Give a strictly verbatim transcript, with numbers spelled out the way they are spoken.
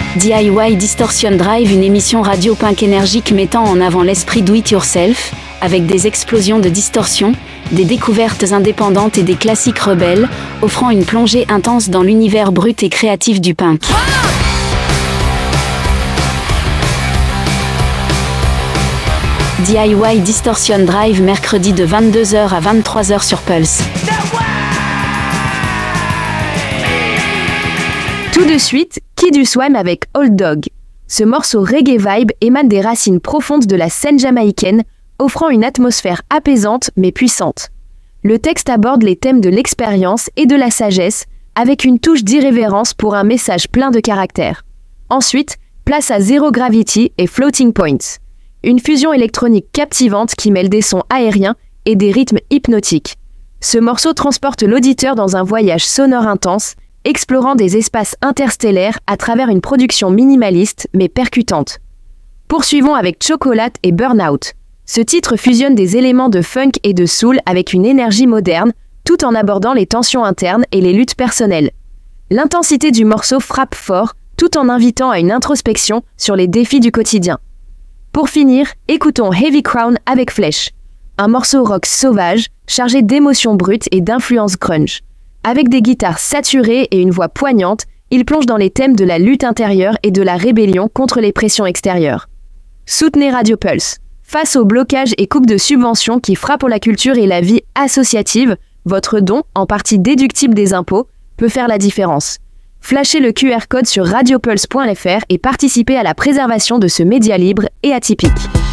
D I Y Distortion Drive, une émission radio punk énergique mettant en avant l'esprit do-it-yourself, avec des explosions de distorsion, des découvertes indépendantes et des classiques rebelles, offrant une plongée intense dans l'univers brut et créatif du punk. D I Y Distortion Drive, mercredi de vingt-deux heures à vingt-trois heures sur Pulse. Tout de suite, Kid U Swam avec Old Dog. Ce morceau reggae vibe émane des racines profondes de la scène jamaïcaine, offrant une atmosphère apaisante mais puissante. Le texte aborde les thèmes de l'expérience et de la sagesse, avec une touche d'irrévérence pour un message plein de caractère. Ensuite, place à Zero Gravity et Floating Points. Une fusion électronique captivante qui mêle des sons aériens et des rythmes hypnotiques. Ce morceau transporte l'auditeur dans un voyage sonore intense, explorant des espaces interstellaires à travers une production minimaliste mais percutante. Poursuivons avec Chocolate et Burnout. Ce titre fusionne des éléments de funk et de soul avec une énergie moderne, tout en abordant les tensions internes et les luttes personnelles. L'intensité du morceau frappe fort, tout en invitant à une introspection sur les défis du quotidien. Pour finir, écoutons Heavy Crown avec Flesh, un morceau rock sauvage, chargé d'émotions brutes et d'influences grunge. Avec des guitares saturées et une voix poignante, il plonge dans les thèmes de la lutte intérieure et de la rébellion contre les pressions extérieures. Soutenez Radio Pulse. Face aux blocages et coupes de subventions qui frappent la culture et la vie associative, votre don, en partie déductible des impôts, peut faire la différence. Flashez le Q R code sur radiopulse point f r et participez à la préservation de ce média libre et atypique.